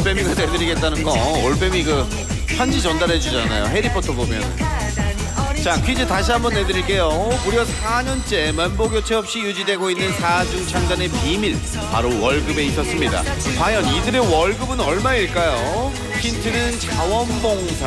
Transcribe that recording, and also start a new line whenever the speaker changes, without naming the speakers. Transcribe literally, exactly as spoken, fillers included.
올빼미가 돼드리겠다는 거 올빼미 그 편지 전달해 주잖아요. 해리포터 보면. 자, 퀴즈 다시 한번 내드릴게요. 무려 사 년째 멤버 교체 없이 유지되고 있는 사중창단의 비밀, 바로 월급에 있었습니다. 과연 이들의 월급은 얼마일까요? 힌트는 자원봉사